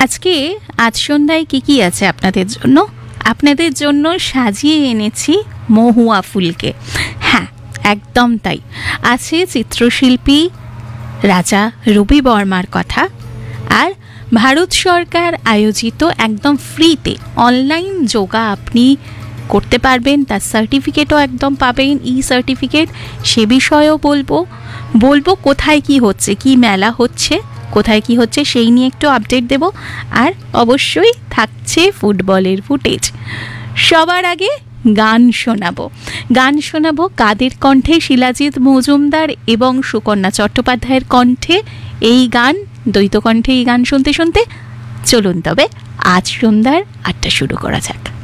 আজ সন্ধ্যায় কি আছে আপনাদের জন্য সাজিয়ে এনেছি মহুয়া ফুলকে। হ্যাঁ, একদম তাই। আছে চিত্রশিল্পী রাজা রবি বর্মার কথা, আর ভারত সরকার আয়োজিত একদম ফ্রিতে অনলাইন যোগা আপনি করতে পারবেন, তার সার্টিফিকেটও একদম পাবেন, সার্টিফিকেট। সে বিষয়েও বলবো কোথায় কি হচ্ছে, কি মেলা হচ্ছে, কোথায় কি হচ্ছে সেই নিয়ে একটু আপডেট দেব। আর অবশ্যই থাকছে ফুটবলের ফুটেজ। সবার আগে গান শোনাবো কাদের কণ্ঠে? শিলাজিৎ মজুমদার এবং সুকন্যা চট্টোপাধ্যায়ের কণ্ঠে এই গান, দ্বৈত কণ্ঠে এই গান শুনতে শুনতে চলুন তবে আজ সন্ধ্যার ৮টা শুরু করা যাক।